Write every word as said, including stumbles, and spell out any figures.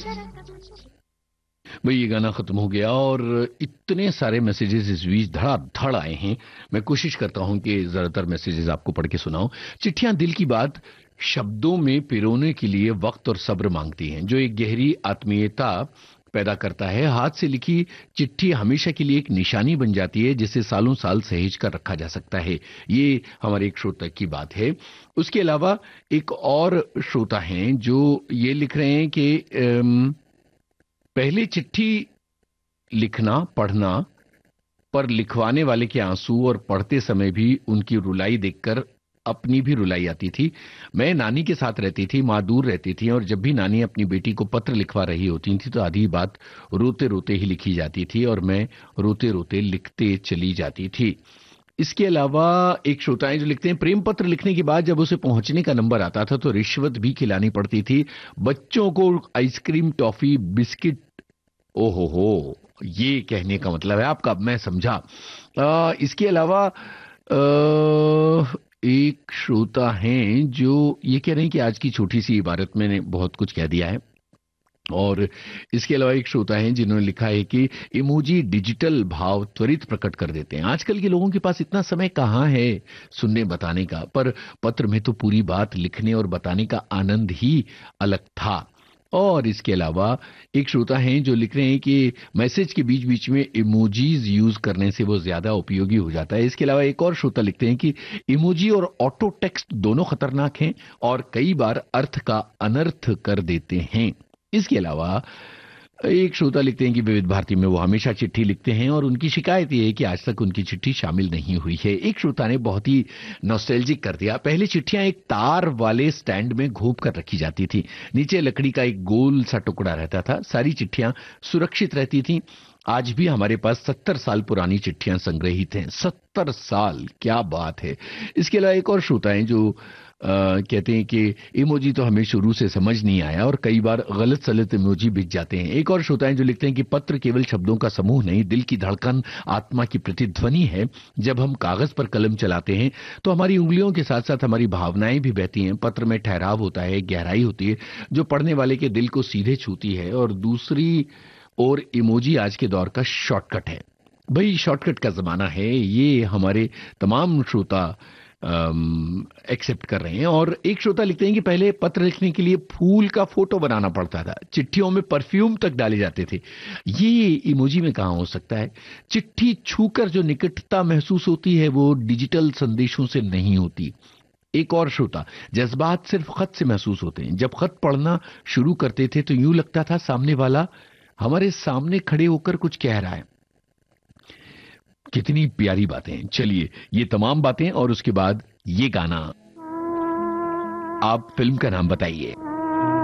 भाई ये गाना खत्म हो गया और इतने सारे मैसेजेस इस बीच धड़ाधड़ आए हैं। मैं कोशिश करता हूं कि ज्यादातर मैसेजेस आपको पढ़ के सुनाऊं। चिट्ठियां दिल की बात शब्दों में पिरोने के लिए वक्त और सब्र मांगती हैं, जो एक गहरी आत्मीयता पैदा करता है। हाथ से लिखी चिट्ठी हमेशा के लिए एक निशानी बन जाती है, जिसे सालों साल सहेज कर रखा जा सकता है। ये हमारे एक श्रोता की बात है। उसके अलावा एक और श्रोता हैं जो ये लिख रहे हैं कि अम, पहले चिट्ठी लिखना पढ़ना, पर लिखवाने वाले के आंसू और पढ़ते समय भी उनकी रुलाई देखकर अपनी भी रुलाई आती थी। मैं नानी के साथ रहती थी, माँ दूर रहती थी, और जब भी नानी अपनी बेटी को पत्र लिखवा रही होती थी तो आधी बात रोते रोते ही लिखी जाती थी और मैं रोते रोते लिखते चली जाती थी। इसके अलावा एक श्रोता है जो लिखते हैं, प्रेम पत्र लिखने के बाद जब उसे पहुंचने का नंबर आता था तो रिश्वत भी खिलानी पड़ती थी। बच्चों को आइसक्रीम, टॉफी, बिस्किट। ओहो हो, ये कहने का मतलब है आपका, अब मैं समझा। आ, इसके अलावा आ, एक श्रोता हैं जो ये कह रहे हैं कि आज की छोटी सी इबारत मैंने बहुत कुछ कह दिया है। और इसके अलावा एक श्रोता हैं जिन्होंने लिखा है कि इमोजी डिजिटल भाव त्वरित प्रकट कर देते हैं। आजकल के लोगों के पास इतना समय कहाँ है सुनने बताने का, पर पत्र में तो पूरी बात लिखने और बताने का आनंद ही अलग था। और इसके अलावा एक श्रोता हैं जो लिख रहे हैं कि मैसेज के बीच बीच में इमोजीज यूज करने से वो ज्यादा उपयोगी हो जाता है। इसके अलावा एक और श्रोता लिखते हैं कि इमोजी और ऑटो टेक्स्ट दोनों खतरनाक हैं और कई बार अर्थ का अनर्थ कर देते हैं। इसके अलावा एक श्रोता लिखते हैं कि विविध भारती में वो हमेशा चिट्ठी लिखते हैं और उनकी शिकायत ये है कि आज तक उनकी चिट्ठी शामिल नहीं हुई है। एक श्रोता ने बहुत ही नॉस्टैल्जिक कर दिया। पहले चिट्ठियां एक तार वाले स्टैंड में घोंप कर रखी जाती थी, नीचे लकड़ी का एक गोल सा टुकड़ा रहता था, सारी चिट्ठियां सुरक्षित रहती थी। आज भी हमारे पास सत्तर साल पुरानी चिट्ठियां संग्रहित हैं। सत्तर साल, क्या बात है। इसके अलावा एक और श्रोता है जो आ, कहते हैं कि इमोजी तो हमें शुरू से समझ नहीं आया और कई बार गलत सलत इमोजी बिक जाते हैं। एक और श्रोता है जो लिखते हैं कि पत्र केवल शब्दों का समूह नहीं, दिल की धड़कन, आत्मा की प्रतिध्वनि है। जब हम कागज पर कलम चलाते हैं तो हमारी उंगलियों के साथ साथ हमारी भावनाएं भी बहती हैं। पत्र में ठहराव होता है, गहराई होती है जो पढ़ने वाले के दिल को सीधे छूती है। और दूसरी ओर इमोजी आज के दौर का शॉर्टकट है। भाई शॉर्टकट का जमाना है, ये हमारे तमाम श्रोता एक्सेप्ट कर रहे हैं। और एक श्रोता लिखते हैं कि पहले पत्र लिखने के लिए फूल का फोटो बनाना पड़ता था, चिट्ठियों में परफ्यूम तक डाले जाते थे। ये इमोजी में कहां हो सकता है। चिट्ठी छूकर जो निकटता महसूस होती है वो डिजिटल संदेशों से नहीं होती। एक और श्रोता, जज्बात सिर्फ खत से महसूस होते हैं। जब खत पढ़ना शुरू करते थे तो यूं लगता था सामने वाला हमारे सामने खड़े होकर कुछ कह रहा है। कितनी प्यारी बातें। चलिए ये तमाम बातें और उसके बाद ये गाना। आप फिल्म का नाम बताइए।